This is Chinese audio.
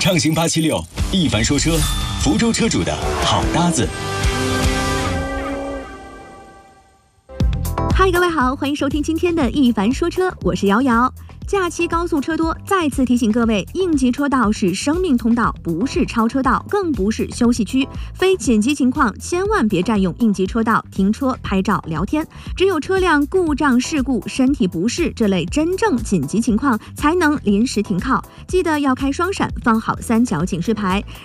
畅行876，一凡说车，福州车主的好搭子。 嗨，各位好，欢迎收听今天的一凡说车，我是瑶瑶。假期高速车多，再次提醒各位，应急车道是生命通道，不是超车道，更不是休息区。非紧急情况，千万别占用应急车道停车、拍照、聊天。只有车辆故障事故、身体不适这类真正紧急情况，才能临时停靠。记得要开双闪，放好三角警示牌。